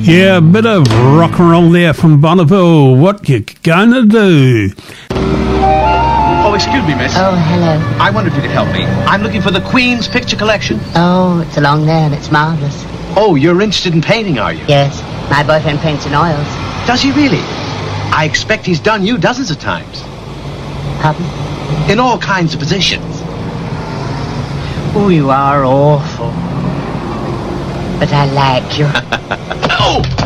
Yeah, a bit of rock and roll there from Bonneville. What you gonna do? Oh, excuse me, miss. Oh, hello. I wonder if you could help me. I'm looking for the Queen's picture collection. Oh, it's along there and it's marvellous. Oh, you're interested in painting, are you? Yes, my boyfriend paints in oils. Does he really? I expect he's done you dozens of times. Pardon? In all kinds of positions. Oh, you are awful. But I like you. Oh!